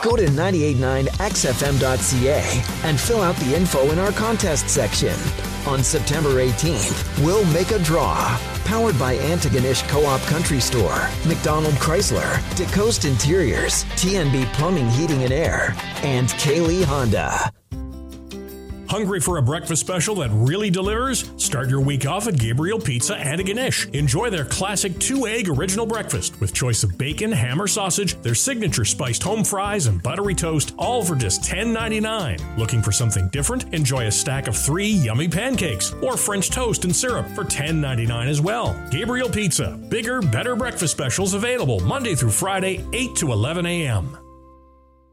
Go to 989xfm.ca and fill out the info in our contest section. On September 18th, we'll make a draw. Powered by Antigonish Co-op Country Store, McDonald Chrysler, DeCoast Interiors, TNB Plumbing, Heating and Air, and Kaylee Honda. Hungry for a breakfast special that really delivers? Start your week off at Gabriel Pizza Antigonish. Enjoy their classic 2-egg original breakfast with choice of bacon, ham, or sausage, their signature spiced home fries, and buttery toast, all for just $10.99. Looking for something different? Enjoy a stack of 3 yummy pancakes or French toast and syrup for $10.99 as well. Gabriel Pizza. Bigger, better breakfast specials available Monday through Friday, 8 to 11 a.m.